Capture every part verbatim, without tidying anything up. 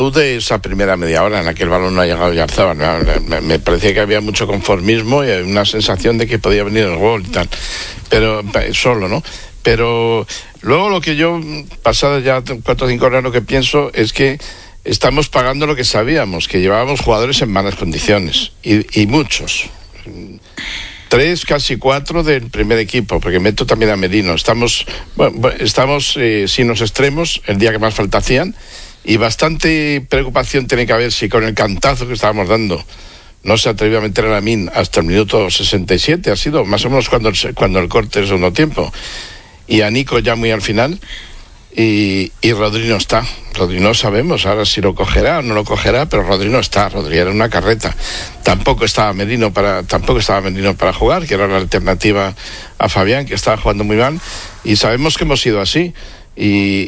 de esa primera media hora en la que el balón no ha llegado Oyarzabal, ¿no? me, me parecía que había mucho conformismo y una sensación de que podía venir el gol y tal, pero solo, ¿no? Pero luego lo que yo, pasado ya cuatro o cinco horas, lo que pienso es que estamos pagando lo que sabíamos, que llevábamos jugadores en malas condiciones, y, y muchos. Tres, casi cuatro del primer equipo, porque meto también a Merino. Estamos, bueno, estamos eh, sin los extremos el día que más falta hacían, y bastante preocupación tiene que haber si con el cantazo que estábamos dando no se atrevió a meter a Lamine hasta el minuto sesenta y siete, ha sido más o menos cuando el, cuando el corte del segundo tiempo, y a Nico ya muy al final, y, y Rodri no está. Rodri no sabemos ahora si lo cogerá o no lo cogerá, pero Rodri no está. Rodri era una carreta. Tampoco estaba Merino para, tampoco estaba Merino para jugar, que era la alternativa a Fabián, que estaba jugando muy mal, y sabemos que hemos sido así. Y,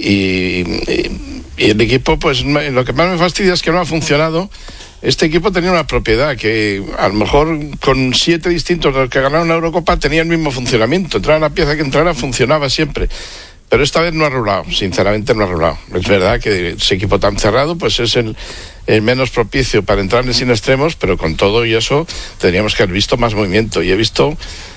y, y, y el equipo, pues lo que más me fastidia es que no ha funcionado. Este equipo tenía una propiedad que a lo mejor con siete distintos de los que ganaron la Eurocopa tenía el mismo funcionamiento. Entrara la pieza que entrara, funcionaba siempre. Pero esta vez no ha rulado, sinceramente no ha rulado. Es verdad que ese equipo tan cerrado pues es el, el menos propicio para entrar sin extremos, pero con todo y eso tendríamos que haber visto más movimiento. Y he visto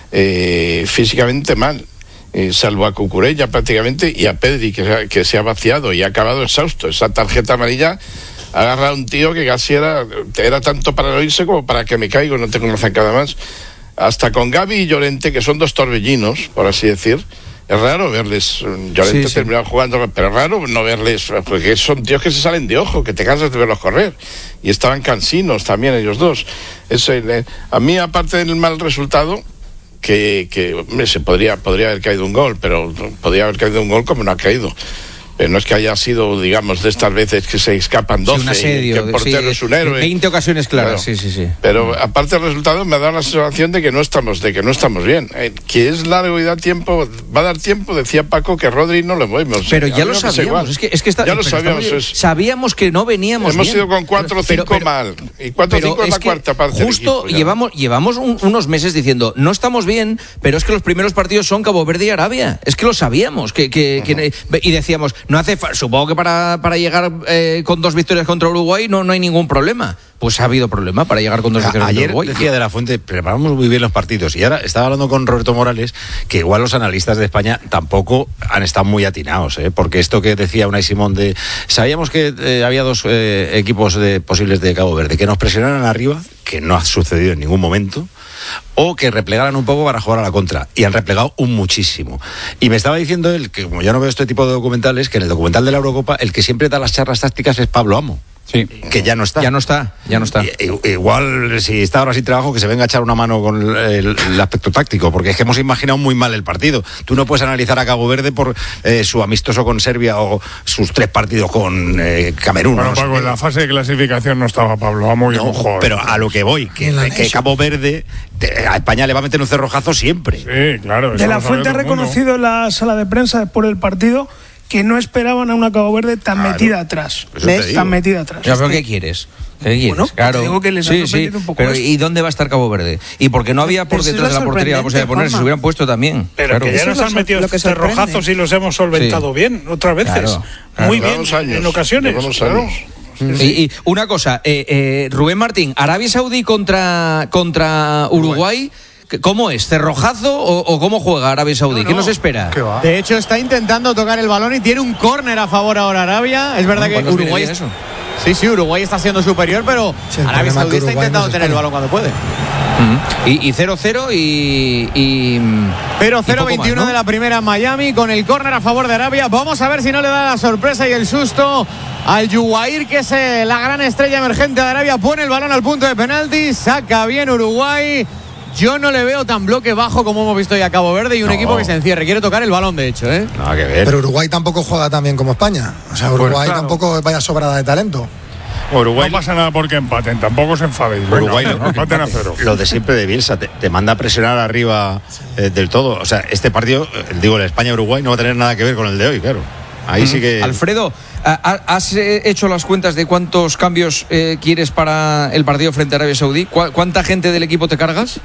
eh, físicamente mal. Eh, salvo a Cucurella prácticamente y a Pedri, que se, ha, que se ha vaciado y ha acabado exhausto. Esa tarjeta amarilla ha agarrado a un tío que casi era, era tanto para no irse como para que me caigo, no tengo una zancada más. Hasta con Gavi y Llorente, que son dos torbellinos, por así decir, es raro verles. Llorente sí, sí. terminó jugando, pero es raro no verles, porque son tíos que se salen de ojo, que te cansas de verlos correr. Y estaban cansinos también ellos dos. Es el, a mí, aparte del mal resultado, que, que hombre, se podría, podría haber caído un gol, pero podría haber caído un gol como no ha caído. Pero no es que haya sido, digamos, de estas veces que se escapan doce, sí, un asedio, y que el portero sí, es un héroe. veinte ocasiones claras, claro. sí, sí, sí. Pero aparte del resultado me da la sensación de que no estamos, de que no estamos bien. Eh, que es largo y da tiempo, va a dar tiempo, decía Paco, que Rodri no lo movemos. Pero ya lo sabíamos, es que, es que está, ya lo sabíamos. Es, sabíamos que no veníamos hemos bien. Hemos ido con cuatro o cinco mal, y cuatro o cinco es la cuarta parte. Justo equipo, llevamos, llevamos un, unos meses diciendo, no estamos bien, pero es que los primeros partidos son Cabo Verde y Arabia. Es que lo sabíamos, que, que, uh-huh. que y decíamos, no hace falta, supongo que para, para llegar eh, con dos victorias contra Uruguay no, no hay ningún problema. Pues ha habido problema para llegar con dos victorias Ayer contra Uruguay. Decía de la Fuente, preparamos muy bien los partidos, y ahora estaba hablando con Roberto Morales, que igual los analistas de España tampoco han estado muy atinados, ¿eh? Porque esto que decía Unai Simón de, sabíamos que eh, había dos eh, equipos de, posibles de Cabo Verde, que nos presionaran arriba, que no ha sucedido en ningún momento, o que replegaran un poco para jugar a la contra, y han replegado un muchísimo. Y me estaba diciendo él, que como yo no veo este tipo de documentales, que en el documental de la Eurocopa el que siempre da las charlas tácticas es Pablo Amo. Sí. Que ya no está. Ya no está, ya no está. I, igual, si está ahora sin trabajo, que se venga a echar una mano con el, el aspecto táctico, porque es que hemos imaginado muy mal el partido. Tú no puedes analizar a Cabo Verde por eh, su amistoso con Serbia o sus tres partidos con eh, Camerún. Bueno, Paco, en la fase de clasificación no estaba Pablo Amo y no, joder. Pero a lo que voy, que, que Cabo Verde te, a España le va a meter un cerrojazo siempre. Sí, claro. De la Fuente ha reconocido en la sala de prensa después del partido que no esperaban a una Cabo Verde tan claro. metida atrás. ¿Ves? Tan metida atrás. Ya, pero ¿qué quieres? ¿Qué quieres? Bueno, claro. digo que les sí, sí. un poco pero esto. ¿Y dónde va a estar Cabo Verde? Y porque no había por detrás de la portería la posibilidad de ponerse, se hubieran puesto también. Pero claro. que ya nos han metido cerrojazos y los hemos solventado sí. bien, otras veces. Claro, claro. Muy bien, años, en ocasiones. Claro. Sí, sí. Y, y una cosa, eh, eh, Rubén Martín, Arabia Saudí contra, contra Uruguay. ¿Cómo es? ¿Cerrojazo o, o cómo juega Arabia Saudí? No, no. ¿Qué nos espera? ¿Qué de hecho, está intentando tocar el balón y tiene un córner a favor ahora Arabia. Es verdad que Uruguay es... eso. Sí, sí, Uruguay está siendo superior, pero sí, Arabia Saudí está intentando tener el balón cuando puede. Uh-huh. Y cero cero y... y pero cero veintiuno ¿no? de la primera en Miami con el córner a favor de Arabia. Vamos a ver si no le da la sorpresa y el susto al Yuwair, que es la gran estrella emergente de Arabia. Pone el balón al punto de penalti, saca bien Uruguay. Yo no le veo tan bloque bajo como hemos visto ya a Cabo Verde y un no. equipo que se encierre. Quiere tocar el balón, de hecho, ¿eh? Nada que ver. Pero Uruguay tampoco juega tan bien como España. O sea, Uruguay pues claro. tampoco vaya sobrada de talento. Uruguay no pasa nada porque empaten, tampoco se enfaden. Uruguay no, no, empaten a cero. Lo de siempre de Bielsa, te, te manda a presionar arriba eh, del todo. O sea, este partido, digo, el España-Uruguay no va a tener nada que ver con el de hoy, claro. Ahí mm. sí que... Alfredo, ¿has hecho las cuentas de cuántos cambios eh, quieres para el partido frente a Arabia Saudí? ¿Cuánta gente del equipo te cargas?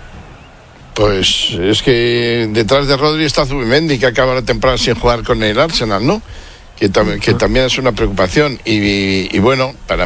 Pues es que detrás de Rodri está Zubimendi, que acaba la temporada sin jugar con el Arsenal, ¿no? Que, tam- que también es una preocupación. Y, y, y bueno, para